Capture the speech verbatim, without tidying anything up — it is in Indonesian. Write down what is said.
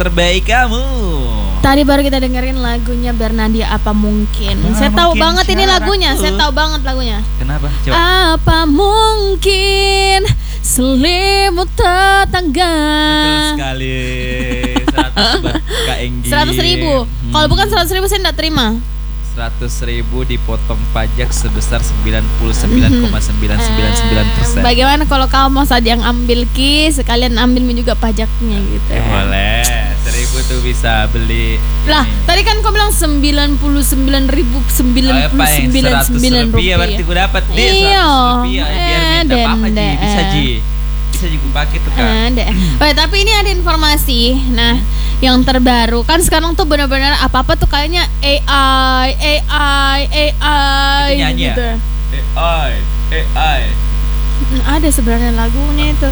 terbaik kamu. Tadi baru kita dengerin lagunya Bernadya, Apa Mungkin. Apa Saya tahu mungkin banget ini lagunya, caraku? saya tahu banget lagunya. Kenapa? Coba. Apa mungkin selimut tetangga. Betul sekali. seratus buat Kak Enggi. Seratus ribu. Hmm. Kalau bukan seratus ribu saya tidak terima. Seratus ribu dipotong pajak sebesar sembilan puluh sembilan koma sembilan sembilan sembilan persen. Eh, Bagaimana kalau kamu mau saja yang ambil Ki, sekalian ambil juga pajaknya gitu. Ya, boleh. Seribu tuh bisa beli. Lah, ini. tadi kan kau bilang sembilan puluh sembilan ribu sembilan puluh sembilan sembilan rupiah. Berarti gue dapat deh Iya. seratus rupiah. Biar Eh, minta apa Ji? dende. Bisa Ji. Bisa juga pakai tuh Kak. Ada. Oh, tapi ini ada informasi. Nah, yang terbaru kan sekarang tuh benar-benar apa-apa tuh kayaknya A I, A I, A I Itu nyanyi gitu. ya? A I, A I. Ada sebenarnya lagunya itu.